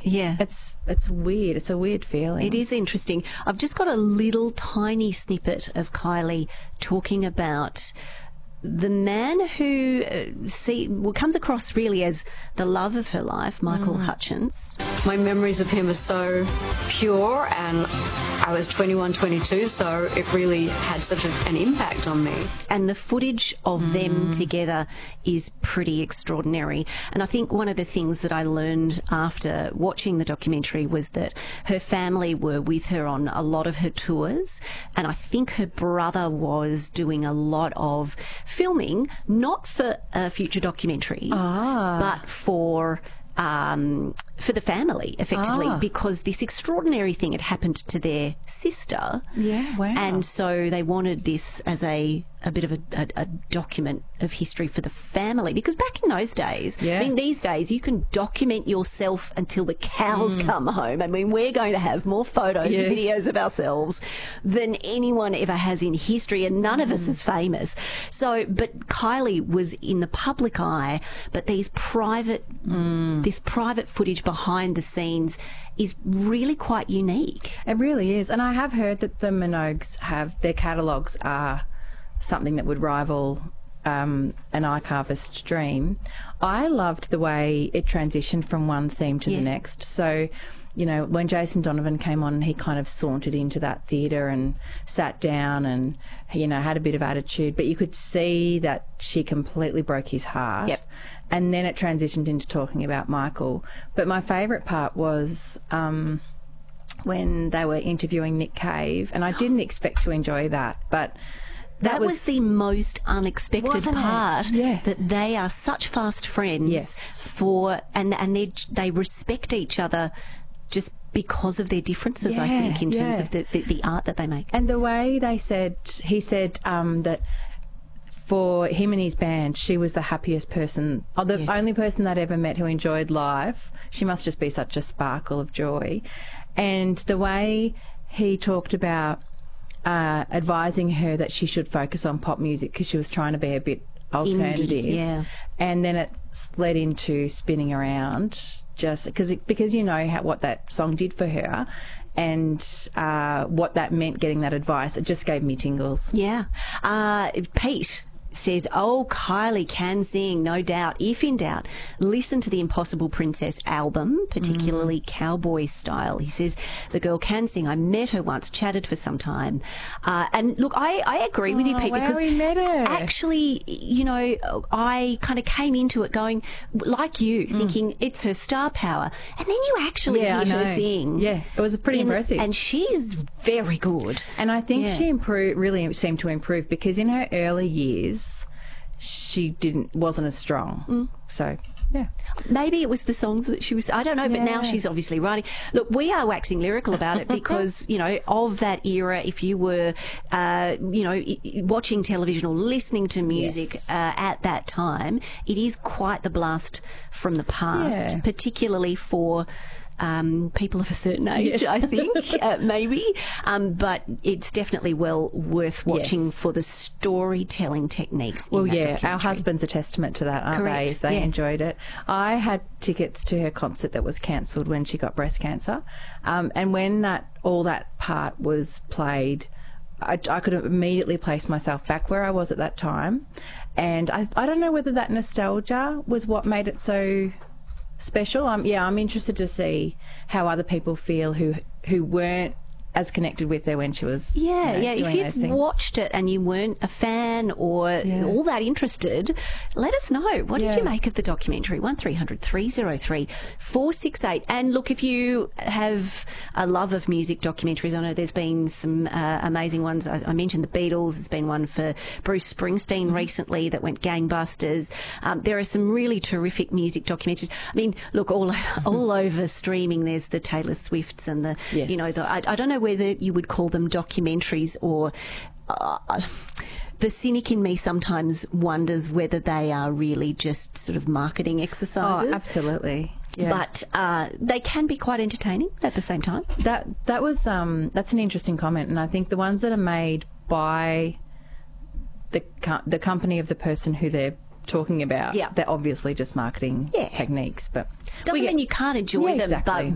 Yeah. It's weird. It's a weird feeling. It is interesting. I've just got a little tiny snippet of Kylie talking about the man who comes across really as the love of her life, Michael Hutchence. My memories of him are so pure, and I was 21, 22, so it really had such an impact on me. And the footage of them together is pretty extraordinary. And I think one of the things that I learned after watching the documentary was that her family were with her on a lot of her tours, and I think her brother was doing a lot of filming, not for a future documentary, but for the family, effectively, because this extraordinary thing had happened to their sister. Yeah, wow. And so they wanted this as a bit of a document of history for the family, because back in those days, I mean, these days you can document yourself until the cows come home. I mean, we're going to have more photos and videos of ourselves than anyone ever has in history, and none of us is famous. So, but Kylie was in the public eye, but these private, this private footage behind the scenes is really quite unique. It really is. And I have heard that the Minogues have, their catalogues are something that would rival an archivist's dream. I loved the way it transitioned from one theme to the next. So, you know, when Jason Donovan came on, he kind of sauntered into that theatre and sat down and, you know, had a bit of attitude, but you could see that she completely broke his heart. Yep. And then it transitioned into talking about Michael. But my favourite part was when they were interviewing Nick Cave, and I didn't expect to enjoy that, but that was the most unexpected part, that they are such fast friends and they respect each other just because of their differences, I think, in terms of the art that they make. And the way he said that for him and his band, she was the happiest person, or the only person that ever met who enjoyed life. She must just be such a sparkle of joy. And the way he talked about advising her that she should focus on pop music because she was trying to be a bit alternative. Indie, and then it led into spinning around, just because you know what that song did for her. And what that meant, getting that advice, it just gave me tingles. Yeah. Pete says, oh, Kylie can sing, no doubt. If in doubt, listen to the Impossible Princess album, particularly Cowboy Style. He says, the girl can sing. I met her once, chatted for some time. And look, I agree with you, Pete, because we met her. Actually, you know, I kind of came into it going, like you, thinking it's her star power. And then you actually hear her sing. Yeah, it was pretty impressive. And she's very good. And I think she really seemed to improve, because in her early years, she wasn't as strong. So, yeah. Maybe it was the songs that she was, I don't know, but now she's obviously writing. Look, we are waxing lyrical about it because, you know, of that era, if you were, you know, watching television or listening to music at that time, it is quite the blast from the past, particularly for people of a certain age, I think, maybe. But it's definitely well worth watching for the storytelling techniques. Well, our husband's a testament to that, aren't they? If they enjoyed it. I had tickets to her concert that was cancelled when she got breast cancer. And when all that part was played, I could have immediately placed myself back where I was at that time. And I don't know whether that nostalgia was what made it so special. I'm interested to see how other people feel who weren't as connected with her when she was doing if you've watched it and you weren't a fan or all that interested, let us know. What did you make of the documentary? 1300 303 468. And look, if you have a love of music documentaries, I know there's been some amazing ones. I mentioned the Beatles. There's been one for Bruce Springsteen recently that went gangbusters. There are some really terrific music documentaries. I mean, look, all over streaming, there's the Taylor Swifts and the, you know, I don't know whether you would call them documentaries or the cynic in me sometimes wonders whether they are really just sort of marketing exercises. Oh, absolutely. Yeah. But they can be quite entertaining at the same time. That was that's an interesting comment, and I think the ones that are made by the company of the person who they're talking about, they're obviously just marketing techniques, but doesn't mean you can't enjoy them, exactly. but